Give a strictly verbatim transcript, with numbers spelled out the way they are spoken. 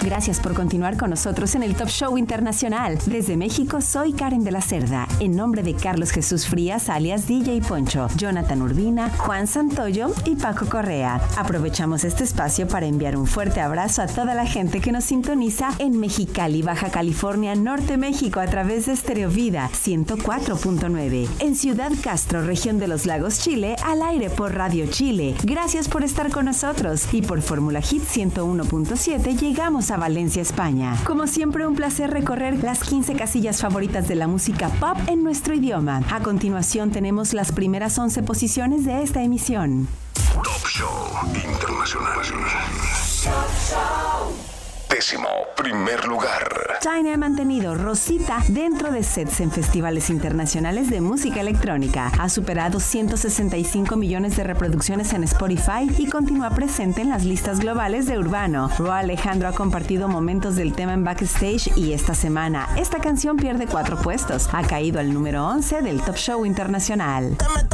Gracias por continuar con nosotros en el Top Show Internacional. Desde México, soy Karen de la Cerda. En nombre de Carlos Jesús Frías, alias D J Poncho, Jonathan Urbina, Juan Santoyo y Paco Correa. Aprovechamos este espacio para enviar un fuerte abrazo a toda la gente que nos sintoniza en Mexicali, Baja California, Norte México, a través de Stereo Vida ciento cuatro punto nueve. En Ciudad Castro, región de los Lagos, Chile, al aire por Radio Chile. Gracias por estar con nosotros. Y por Fórmula Hit ciento uno punto siete llegamos a Valencia, España. Como siempre, un placer recorrer las quince casillas favoritas de la música pop en nuestro idioma. A continuación tenemos las primeras once posiciones de esta emisión. Top Show Internacional. Décimo primer lugar. China ha mantenido Rosita dentro de sets en festivales internacionales de música electrónica. Ha superado ciento sesenta y cinco millones de reproducciones en Spotify y continúa presente en las listas globales de urbano. Ro Alejandro ha compartido momentos del tema en backstage y esta semana esta canción pierde cuatro puestos. Ha caído al número once del Top Show Internacional.